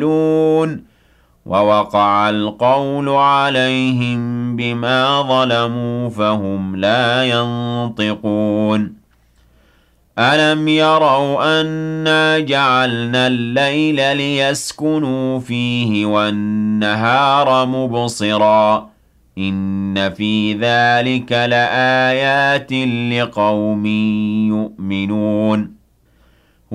يعدلون ووقع القول عليهم بما ظلموا فهم لا ينطقون ألم يروا أنا جعلنا الليل ليسكنوا فيه والنهار مبصرا إن في ذلك لآيات لقوم يؤمنون